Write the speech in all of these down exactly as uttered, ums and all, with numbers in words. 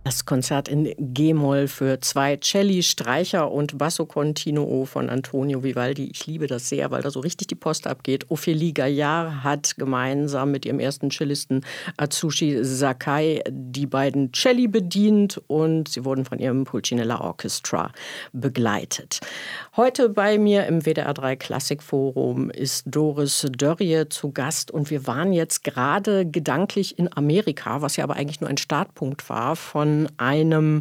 Das Konzert in G-Moll für zwei Celli, Streicher und Basso Continuo von Antonio Vivaldi. Ich liebe das sehr, weil da so richtig die Post abgeht. Ophélie Gaillard hat gemeinsam mit ihrem ersten Cellisten Atsushi Sakai die beiden Celli bedient und sie wurden von ihrem Pulcinella Orchestra begleitet. Heute bei mir im W D R drei Klassikforum ist Doris Dörrie zu Gast und wir waren jetzt gerade gedanklich in Amerika, was ja aber eigentlich nur ein Startpunkt war von einem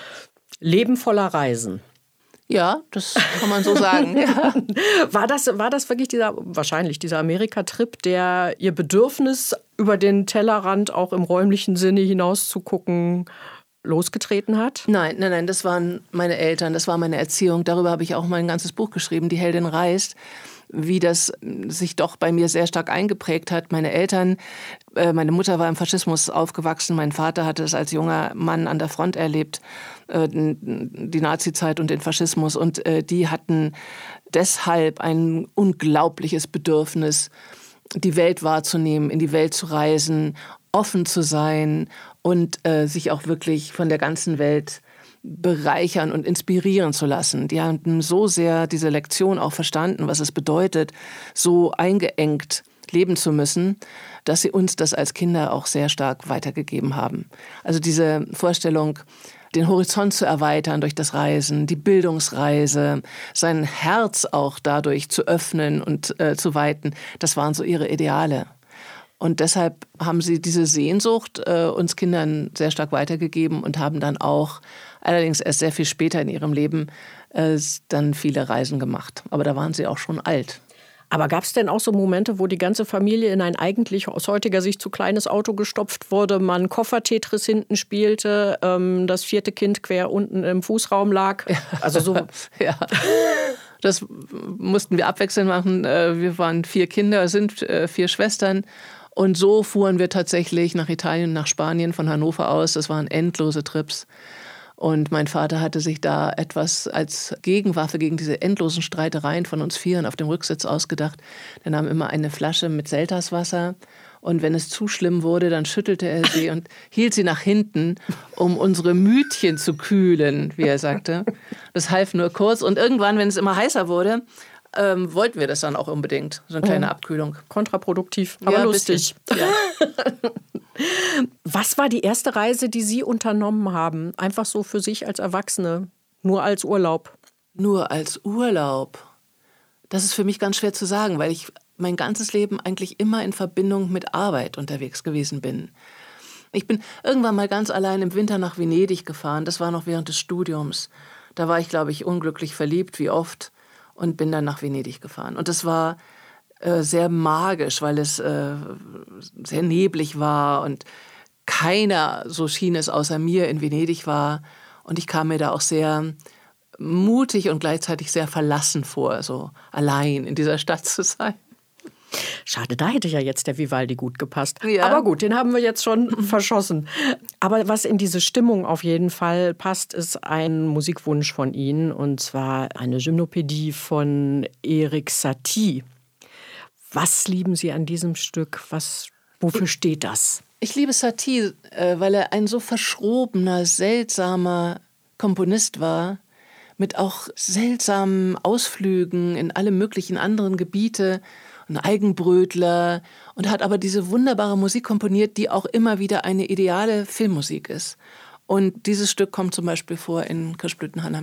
Leben voller Reisen. Ja, das kann man so sagen. Ja. War das, war das wirklich dieser, wahrscheinlich dieser Amerika-Trip, der Ihr Bedürfnis, über den Tellerrand auch im räumlichen Sinne hinaus zu gucken, losgetreten hat? Nein, nein, nein, das waren meine Eltern, das war meine Erziehung. Darüber habe ich auch mein ganzes Buch geschrieben, Die Heldin reist. Wie das sich doch bei mir sehr stark eingeprägt hat. Meine Eltern, äh, meine Mutter war im Faschismus aufgewachsen, mein Vater hatte es als junger Mann an der Front erlebt, äh, die Nazizeit und den Faschismus. Und äh, die hatten deshalb ein unglaubliches Bedürfnis, die Welt wahrzunehmen, in die Welt zu reisen, offen zu sein und äh, sich auch wirklich von der ganzen Welt bereichern und inspirieren zu lassen. Die haben so sehr diese Lektion auch verstanden, was es bedeutet, so eingeengt leben zu müssen, dass sie uns das als Kinder auch sehr stark weitergegeben haben. Also diese Vorstellung, den Horizont zu erweitern durch das Reisen, die Bildungsreise, sein Herz auch dadurch zu öffnen und äh, zu weiten, das waren so ihre Ideale. Und deshalb haben sie diese Sehnsucht äh, uns Kindern sehr stark weitergegeben und haben dann auch, allerdings erst sehr viel später in ihrem Leben, äh, dann viele Reisen gemacht. Aber da waren sie auch schon alt. Aber gab es denn auch so Momente, wo die ganze Familie in ein eigentlich aus heutiger Sicht zu kleines Auto gestopft wurde, man Koffer-Tetris hinten spielte, ähm, das vierte Kind quer unten im Fußraum lag? Also so. Ja. Das mussten wir abwechselnd machen. Wir waren vier Kinder, sind vier Schwestern. Und so fuhren wir tatsächlich nach Italien, nach Spanien von Hannover aus. Das waren endlose Trips. Und mein Vater hatte sich da etwas als Gegenwaffe gegen diese endlosen Streitereien von uns Vieren auf dem Rücksitz ausgedacht. Er nahm immer eine Flasche mit Selterswasser und wenn es zu schlimm wurde, dann schüttelte er sie und hielt sie nach hinten, um unsere Mütchen zu kühlen, wie er sagte. Das half nur kurz und irgendwann, wenn es immer heißer wurde, ähm, wollten wir das dann auch unbedingt. So eine kleine Abkühlung. Kontraproduktiv, aber ja, lustig. Ja. Was war die erste Reise, die Sie unternommen haben? Einfach so für sich als Erwachsene, nur als Urlaub? Nur als Urlaub? Das ist für mich ganz schwer zu sagen, weil ich mein ganzes Leben eigentlich immer in Verbindung mit Arbeit unterwegs gewesen bin. Ich bin irgendwann mal ganz allein im Winter nach Venedig gefahren. Das war noch während des Studiums. Da war ich, glaube ich, unglücklich verliebt, wie oft, und bin dann nach Venedig gefahren. Und das war äh, sehr magisch, weil es äh, sehr neblig war und keiner, so schien es, außer mir in Venedig war. Und ich kam mir da auch sehr mutig und gleichzeitig sehr verlassen vor, so allein in dieser Stadt zu sein. Schade, da hätte ja jetzt der Vivaldi gut gepasst. Ja. Aber gut, den haben wir jetzt schon verschossen. Aber was in diese Stimmung auf jeden Fall passt, ist ein Musikwunsch von Ihnen. Und zwar eine Gymnopädie von Erik Satie. Was lieben Sie an diesem Stück? Was, wofür steht das? Ich liebe Satie, weil er ein so verschrobener, seltsamer Komponist war, mit auch seltsamen Ausflügen in alle möglichen anderen Gebiete, ein Eigenbrötler, und hat aber diese wunderbare Musik komponiert, die auch immer wieder eine ideale Filmmusik ist. Und dieses Stück kommt zum Beispiel vor in Kirschblütenhanna.